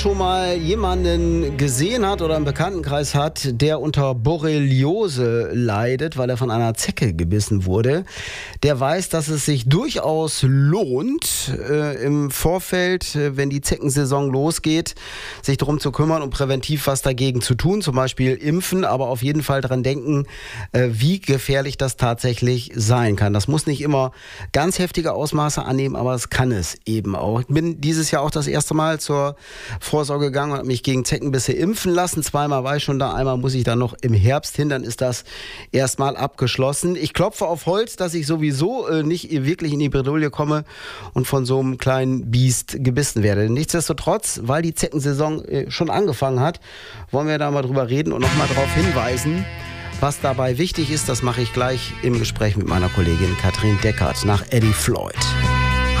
Schon mal jemanden gesehen hat oder im Bekanntenkreis hat, der unter Borreliose leidet, weil er von einer Zecke gebissen wurde, der weiß, dass es sich durchaus lohnt, im Vorfeld, wenn die Zeckensaison losgeht, sich darum zu kümmern und präventiv was dagegen zu tun, zum Beispiel impfen, aber auf jeden Fall daran denken, wie gefährlich das tatsächlich sein kann. Das muss nicht immer ganz heftige Ausmaße annehmen, aber es kann es eben auch. Ich bin dieses Jahr auch das erste Mal zur Vorsorge gegangen und habe mich gegen Zeckenbisse impfen lassen. Zweimal war ich schon da, einmal muss ich dann noch im Herbst hin, dann ist das erstmal abgeschlossen. Ich klopfe auf Holz, dass ich sowieso nicht wirklich in die Bredouille komme und von so einem kleinen Biest gebissen werde. Nichtsdestotrotz, weil die Zeckensaison schon angefangen hat, wollen wir da mal drüber reden und nochmal darauf hinweisen, was dabei wichtig ist. Das mache ich gleich im Gespräch mit meiner Kollegin Katrin Deckert nach Eddie Floyd.